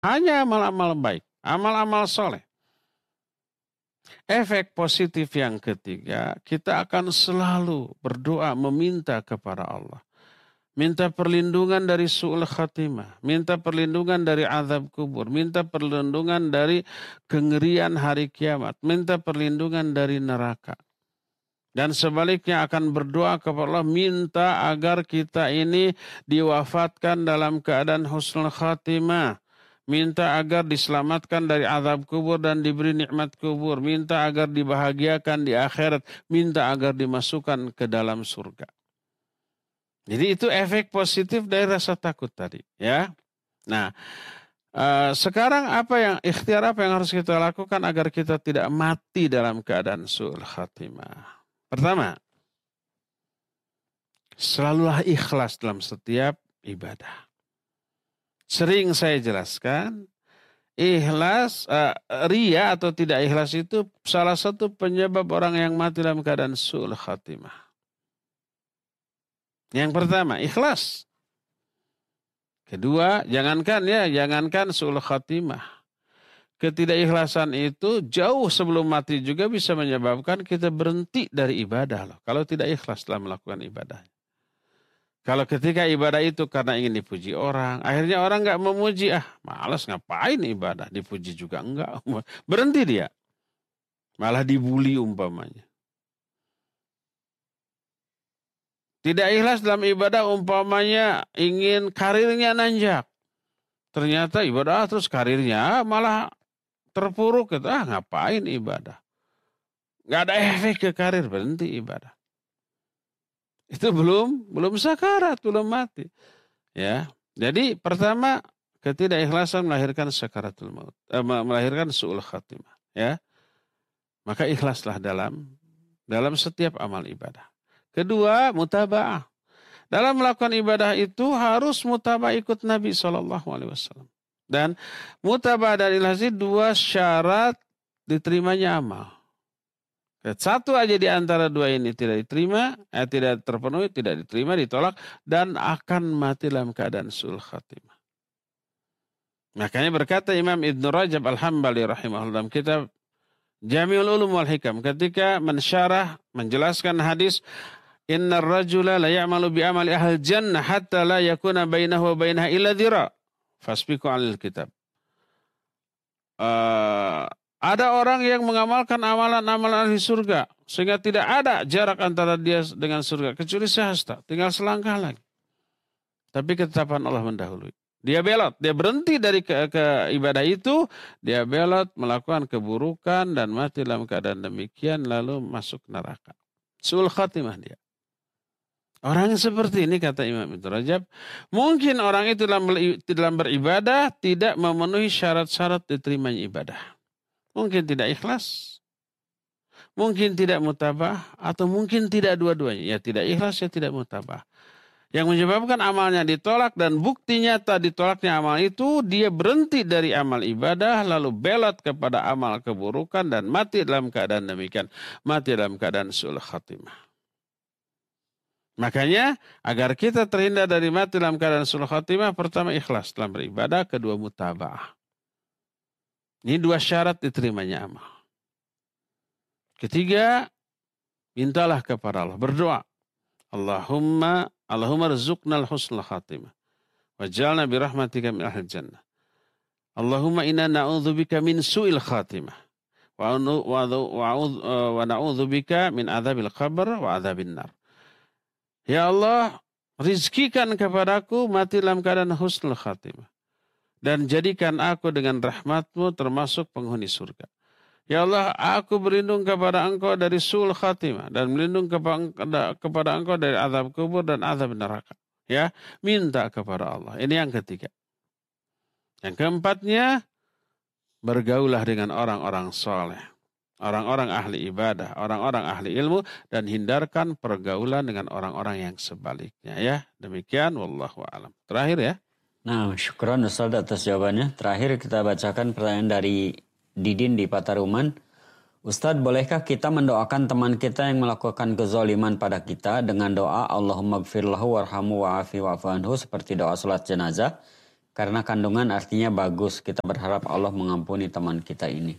Hanya amal-amal baik, amal-amal soleh. Efek positif yang ketiga, kita akan selalu berdoa meminta kepada Allah. Minta perlindungan dari su'ul khatimah. Minta perlindungan dari azab kubur. Minta perlindungan dari kengerian hari kiamat. Minta perlindungan dari neraka. Dan sebaliknya akan berdoa kepada Allah, minta agar kita ini diwafatkan dalam keadaan husnul khatimah. Minta agar diselamatkan dari azab kubur dan diberi nikmat kubur. Minta agar dibahagiakan di akhirat. Minta agar dimasukkan ke dalam surga. Jadi itu efek positif dari rasa takut tadi. Ya. Nah, sekarang ikhtiar apa yang harus kita lakukan agar kita tidak mati dalam keadaan su'ul khatimah? Pertama, selalulah ikhlas dalam setiap ibadah. Sering saya jelaskan, ikhlas, ria atau tidak ikhlas itu salah satu penyebab orang yang mati dalam keadaan su'ul khatimah. Yang pertama, ikhlas. Kedua, jangankan su'ul khatimah. Ketidakikhlasan itu jauh sebelum mati juga bisa menyebabkan kita berhenti dari ibadah loh. Kalau tidak ikhlas dalam melakukan ibadah. Kalau ketika ibadah itu karena ingin dipuji orang, akhirnya orang nggak memuji, malas ngapain ibadah, dipuji juga enggak. Berhenti dia. Malah dibully umpamanya. Tidak ikhlas dalam ibadah umpamanya ingin karirnya nanjak. Ternyata ibadah terus karirnya malah terpuruk, ngapain ibadah. Nggak ada efek ke karir, berhenti ibadah. Itu belum sakarat, belum mati. Ya. Jadi pertama, ketidakikhlasan melahirkan sakaratul maut, melahirkan su'ul khatimah, ya. Maka ikhlaslah dalam setiap amal ibadah. Kedua, mutaba'ah. Dalam melakukan ibadah itu harus mutaba'ah ikut Nabi SAW. Dan mutaba'ah dan ikhlas itu dua syarat diterimanya amal. Satu aja di antara dua ini tidak diterima, tidak terpenuhi, tidak diterima, ditolak, dan akan mati dalam keadaan su'ul khatimah. Makanya berkata Imam Ibn Rajab Al-Hambali rahimahullah dalam kitab Jami'ul Ulum wal Hikam ketika menjelaskan hadis innar rajula la ya'malu bi amali ahli jannah hatta la yakuna bainahu wa bainaha illa dhira fasbiqu 'alal kitab. Ada orang yang mengamalkan amalan-amalan ahli surga sehingga tidak ada jarak antara dia dengan surga kecuali sehasta, tinggal selangkah lagi. Tapi ketetapan Allah mendahului. Dia belot, dia berhenti dari ke ibadah itu, dia belot melakukan keburukan dan mati dalam keadaan demikian lalu masuk neraka. Su'ul khatimah dia. Orang yang seperti ini kata Imam Ibn Rajab, mungkin orang itu dalam beribadah tidak memenuhi syarat-syarat diterimanya ibadah. Mungkin tidak ikhlas, mungkin tidak mutabah, atau mungkin tidak dua-duanya. Ya tidak ikhlas, ya tidak mutabah. Yang menyebabkan amalnya ditolak dan bukti nyata ditolaknya amal itu, dia berhenti dari amal ibadah, lalu belot kepada amal keburukan dan mati dalam keadaan demikian. Mati dalam keadaan su'ul khatimah. Makanya agar kita terhindar dari mati dalam keadaan su'ul khatimah, pertama ikhlas dalam beribadah, kedua mutaba'ah. Ini dua syarat diterimanya amal. Ketiga, mintalah kepada Allah, berdoa. Allahumma rzuqnal husnul khatimah waj'alna birahmatika min ahlil jannah. Allahumma inna na'udzubika min su'il khatimah wa na'udzubika min adzabil qabr wa adzabin nar. Ya Allah, rizkikan kepadaku mati dalam keadaan husnul khatimah. Dan jadikan aku dengan rahmatmu termasuk penghuni surga. Ya Allah, aku berlindung kepada Engkau dari su'ul khatimah. Dan berlindung kepada Engkau dari azab kubur dan azab neraka. Ya, minta kepada Allah. Ini yang ketiga. Yang keempatnya, bergaulah dengan orang-orang soleh. Orang-orang ahli ibadah, orang-orang ahli ilmu, dan hindarkan pergaulan dengan orang-orang yang sebaliknya. Ya, demikian. Wallahu a'lam. Terakhir ya. Nah, syukran Ustaz atas jawabannya. Terakhir kita bacakan pertanyaan dari Didin di Pataruman. Ustaz, bolehkah kita mendoakan teman kita yang melakukan kezaliman pada kita dengan doa Allahumma gfirlahu warhamu wa'afi wa'fu anhu seperti doa salat jenazah? Karena kandungan artinya bagus. Kita berharap Allah mengampuni teman kita ini.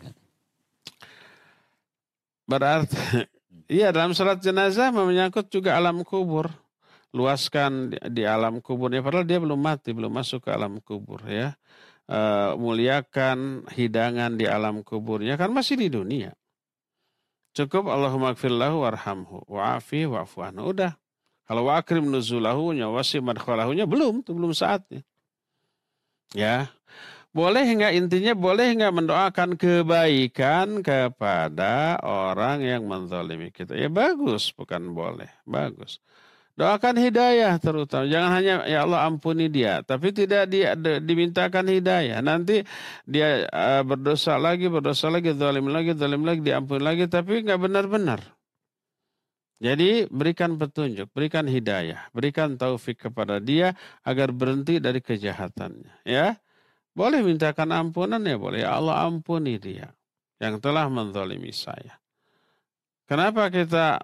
Berarti, iya dalam salat jenazah menyangkut juga alam kubur. Luaskan di alam kuburnya, padahal dia belum mati, belum masuk ke alam kubur ya. Muliakan hidangan di alam kuburnya, kan masih di dunia. Cukup Allahumma gfirlahu warhamhu wa'afi wa'fu anhu. Udah. Kalau wa'akrim nuzulahunya wasi madkhalahunya belum saatnya. Ya. Boleh enggak, intinya boleh enggak mendoakan kebaikan kepada orang yang menzalimi kita? Ya bagus, bukan boleh. Bagus. Doakan hidayah terutama. Jangan hanya ya Allah ampuni dia, tapi tidak dimintakan hidayah. Nanti dia berdosa lagi, zalim lagi, diampuni lagi, tapi enggak benar-benar. Jadi berikan petunjuk, berikan hidayah, berikan taufik kepada dia agar berhenti dari kejahatannya. Ya, boleh mintakan ampunan ya boleh. Ya Allah ampuni dia yang telah menzalimi saya. Kenapa kita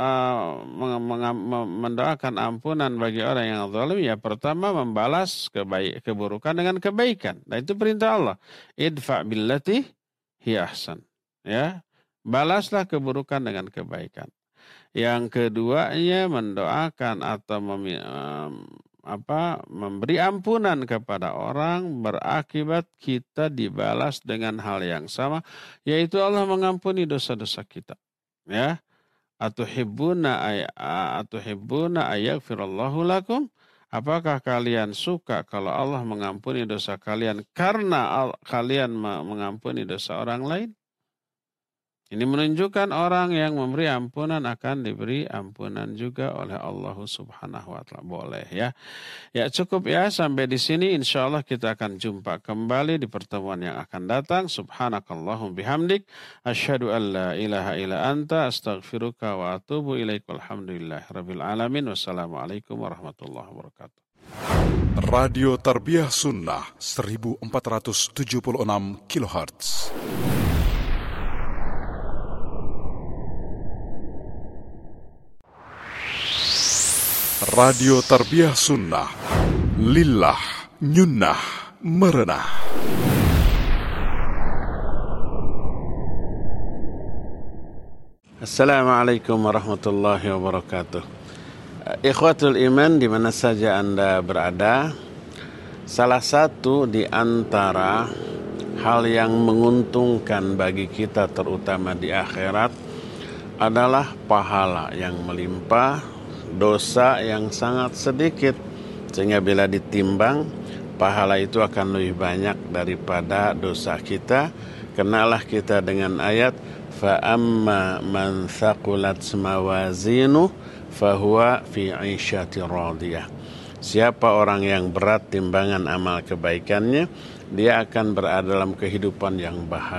mendoakan ampunan bagi orang yang zalim? Ya pertama membalas keburukan dengan kebaikan. Nah itu perintah Allah. Idfa billati hiya ahsan. Ya, balaslah keburukan dengan kebaikan. Yang keduanya mendoakan atau memberi ampunan kepada orang berakibat kita dibalas dengan hal yang sama, yaitu Allah mengampuni dosa-dosa kita. Ya, atuhibbuna ayaghfirallahu lakum? Apakah kalian suka kalau Allah mengampuni dosa kalian karena kalian mengampuni dosa orang lain? Ini menunjukkan orang yang memberi ampunan akan diberi ampunan juga oleh Allah Subhanahu wa taala. Boleh ya. Ya cukup ya sampai di sini, insyaallah kita akan jumpa kembali di pertemuan yang akan datang. Subhanakallahum bihamdik asyhadu an la ilaha illa anta astaghfiruka wa atubu ilaik. Walhamdulillahirabbil alamin. Wassalamualaikum warahmatullahi wabarakatuh. Radio Tarbiyah Sunnah 1476 kHz. Radio Tarbiyah Sunnah, lillah, nyunnah, merenah. Assalamualaikum warahmatullahi wabarakatuh. Ikhwatul iman di mana saja Anda berada, salah satu di antara hal yang menguntungkan bagi kita terutama di akhirat adalah pahala yang melimpah, dosa yang sangat sedikit, sehingga bila ditimbang pahala itu akan lebih banyak daripada dosa kita. Kenalah kita dengan ayat fa amma man thaqulat mawazinu fahuwa fi 'ishatir radiyah. Siapa orang yang berat timbangan amal kebaikannya, dia akan berada dalam kehidupan yang bahagia.